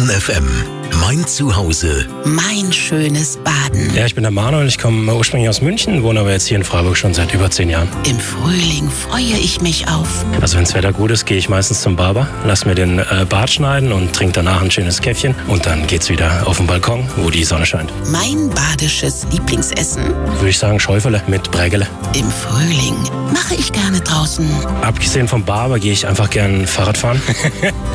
Baden FM. Mein Zuhause. Mein schönes Baden. Ja, ich bin der Manuel, ich komme ursprünglich aus München, wohne aber jetzt hier in Freiburg schon seit über 10 Jahren. Im Frühling freue ich mich auf. Also wenn das Wetter gut ist, gehe ich meistens zum Barber, lass mir den Bart schneiden und trinke danach ein schönes Käffchen. Und dann geht's wieder auf den Balkon, wo die Sonne scheint. Mein badisches Lieblingsessen? Würde ich sagen Schäufele mit Brägele. Im Frühling mache ich gerne draußen. Abgesehen vom Barber gehe ich einfach gern Fahrrad fahren.